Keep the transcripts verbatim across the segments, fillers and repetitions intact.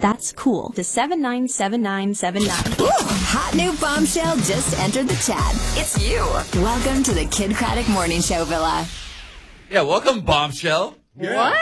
That's cool to seven nine seven nine seven nine. Ooh, hot new bombshell just entered the chat. It's you. Welcome to the Kid Craddock Morning Show Villa. Yeah, welcome, bombshell. Yeah. What?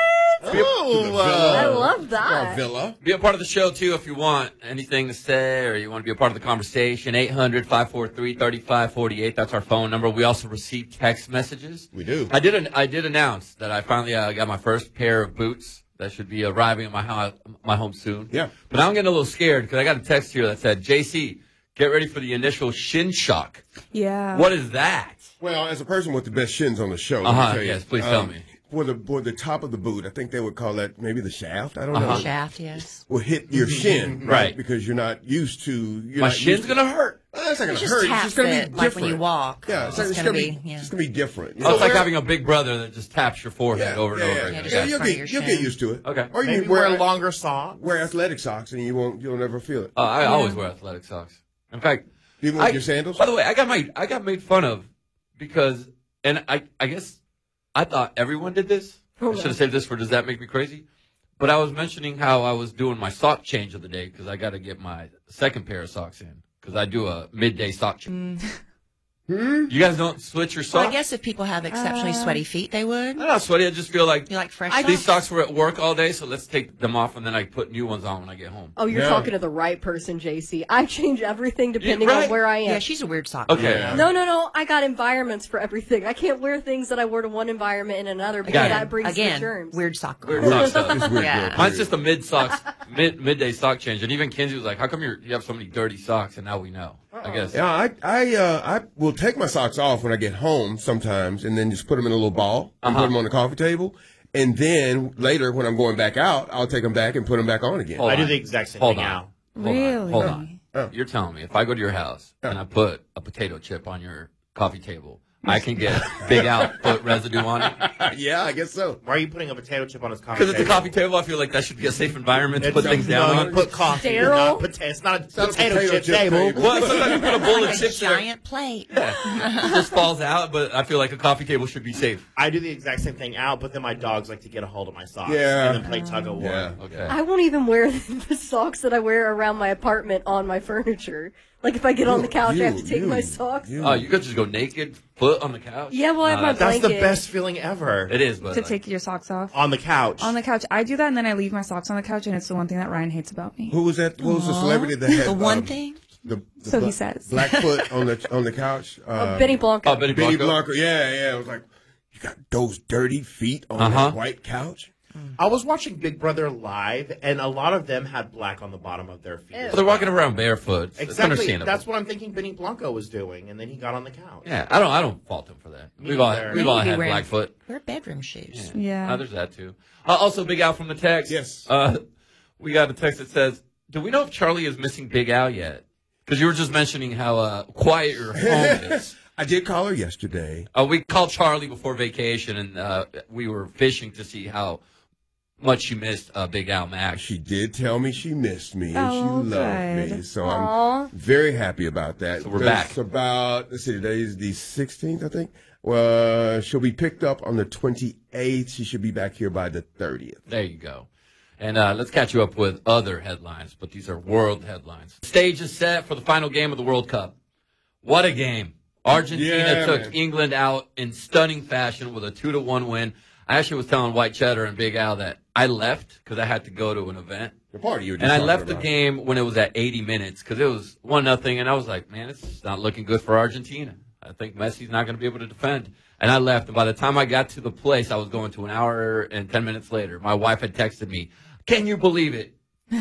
Oh, uh, I love Our that. villa. Be a part of the show, too, if you want anything to say or you want to be a part of the conversation. eight hundred, five four three, three five four eight. That's our phone number. We also receive text messages. We do. I did an, I did announce that I finally uh, got my first pair of boots that should be arriving at my, house, my home soon. Yeah. But now I'm getting a little scared because I got a text here that said, J C, get ready for the initial shin shock. Yeah. What is that? Well, as a person with the best shins on the show, let me Uh-huh, tell you, yes, please tell me. For the, for the top of the boot, I think they would call that maybe the shaft. I don't Uh-huh. know. Shaft, yes. Will hit your shin, right? Right. Because you're not used to. You're My not shin's used to, going to hurt. Well, it's not going It's to just hurt. tap It's just going to be fit, different. like when you walk. Yeah, it's, It's it's gonna going to be, be, yeah. it's going to be different. You Oh, know, it's like wear- having a big brother that just taps your forehead yeah, over and yeah, over yeah, again. just Yeah, in you'll front of get your you'll shin. get used to it. Okay. Or you Maybe can wear wear longer socks. wear athletic socks and you won't you'll never feel it. Uh, I always wear athletic socks. In fact, Even with I, your sandals. by the way, I got made I got made fun of because, and I I guess I thought everyone did this. I should have saved this for Does That Make Me Crazy? But I was mentioning how I was doing my sock change of the day because I got to get my second pair of socks in because I do a midday sock change. Mm. Hmm? You guys don't switch your Well, socks? I guess if people have exceptionally sweaty feet, they would. I'm not sweaty. I just feel like You like fresh I, socks? these socks were at work all day, so let's take them off and then I put new ones on when I get home. Oh, you're Yeah. talking to the right person, J C. I change everything depending right. on where I am. Yeah, she's a weird sock. Okay. Yeah. No, no, no. I got environments for everything. I can't wear things that I wear to one environment in another because Got it. that brings Again, the germs. weird sock. Weird girl. sock stuff. It's weird, Yeah. girl, Mine's period. just a mid socks, mid midday sock change, and even Kinsey was like, "How come you're, you have so many dirty socks?" And now we know. I guess. Yeah, I I uh, I will take my socks off when I get home sometimes, and then just put them in a little ball and Uh-huh. put them on the coffee table, and then later when I'm going back out, I'll take them back and put them back on again. Hold I do on. the exact same Hold thing on. now. Hold on. Really? Hold on. Oh. You're telling me if I go to your house and I put a potato chip on your coffee table, I can get Big Al foot residue on it? Yeah, I guess so. Why are you putting a potato chip on his coffee Because table? it's a coffee table, I feel like that should be a safe environment to It's put things a- down no, on. you put coffee. Daryl? Not pota- it's not a not a potato, potato chip, chip table. table. Well, sometimes you put a bowl Like of a chips there. giant plate. It just falls out, but I feel like a coffee table should be safe. I do the exact same thing out, but then my dogs like to get a hold of my socks Yeah. and then play tug of war. Yeah. Okay. I won't even wear the socks that I wear around my apartment on my furniture. Like if I get on the couch, I have to take You- my you- socks. you- Oh, you could just go naked, foot on the couch? Yeah, well, I have No, my that's- That's the blanket. best feeling ever. It is, but to like, take your socks off On the couch. on the couch. I do that, and then I leave my socks on the couch, and it's the one thing that Ryan hates about me. Who was that? Who was the celebrity that had The one um, thing? The, the So he bla- says. Blackfoot on the on the couch. Uh, Uh, Benny Blanco. oh, Benny Benny Blanco. Blanco. Yeah, yeah. It was like you got those dirty feet on Uh-huh. that white couch. I was watching Big Brother live, and a lot of them had black on the bottom of their feet. But they're walking around barefoot. It's Exactly. understandable. That's what I'm thinking Benny Blanco was doing, and then he got on the couch. Yeah, I don't. I don't fault him for that. Me We've all neither. we've all Maybe had wearing- Blackfoot. Wear bedroom shoes. Yeah. Uh, there's that too. Uh, also, Big Al from the text. Yes. Uh, we got a text that says, "Do we know if Charlie is missing Big Al yet?" Because you were just mentioning how uh, quiet your home is. I did call her yesterday. Uh, we called Charlie before vacation, and uh, we were fishing to see how much she missed uh, Big Al Max. She did tell me she missed me and Oh, she loved good. me. So Aw. I'm very happy about that. So we're That's back. about, let's see, today is the sixteenth, I think. Well, she'll be picked up on the twenty-eighth. She should be back here by the thirtieth. There you go. And uh, let's catch you up with other headlines, but these are world headlines. Stage is set for the final game of the World Cup. What a game. Argentina Yeah, took man. England out in stunning fashion with a two to one win. I actually was telling White Cheddar and Big Al that I left because I had to go to an event. The party you were just And I talking left the about. game when it was at eighty minutes because it was one nothing, and I was like, man, it's not looking good for Argentina. I think Messi's not going to be able to defend. And I left, and by the time I got to the place, I was going to an hour and ten minutes later. My wife had texted me, "Can you believe it?"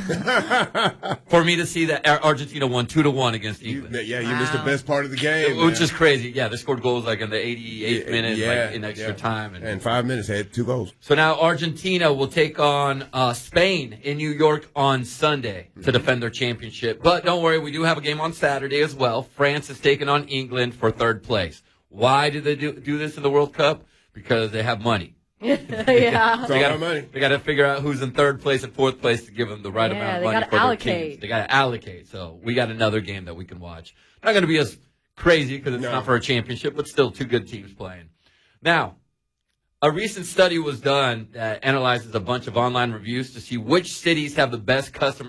For me to see that Ar- Argentina won two to one against You, England. yeah, you missed the Wow. best part of the game. Which man. is crazy. Yeah, they scored goals like in the eighty-eighth Yeah, minute, yeah, like in extra yeah. time. And, And five minutes, they had two goals. so now Argentina will take on uh, Spain in New York on Sunday to defend their championship. But don't worry, we do have a game on Saturday as well. France is taking on England for third place. Why do they do, do this in the World Cup? Because they have money. yeah. It's They all got about money. They got to figure out who's in third place and fourth place to give them the right Yeah, amount of they money gotta for their allocate. teams. They got to allocate. So we got another game that we can watch. Not going to be as crazy because it's No. not for a championship, but still two good teams playing. Now, a recent study was done that analyzes a bunch of online reviews to see which cities have the best customer